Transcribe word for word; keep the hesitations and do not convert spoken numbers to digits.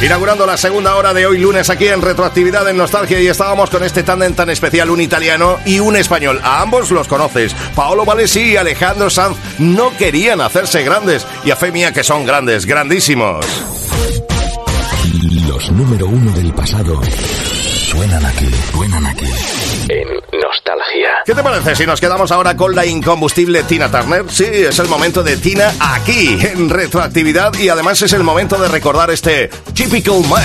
Inaugurando la segunda hora de hoy lunes aquí en Retroactividad en Nostalgia, y estábamos con este tándem tan especial, un italiano y un español. A ambos los conoces. Paolo Valesi y Alejandro Sanz no querían hacerse grandes, y a fe mía que son grandes, grandísimos. Los número uno del pasado suenan aquí, suenan aquí en Nostalgia. ¿Qué te parece si nos quedamos ahora con la incombustible Tina Turner? Sí, es el momento de Tina aquí en Retroactividad, y además es el momento de recordar este Typical Man.